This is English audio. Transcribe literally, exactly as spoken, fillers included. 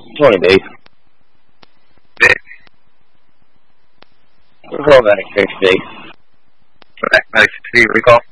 twenty days. We'll go back six days. For that nice to recall?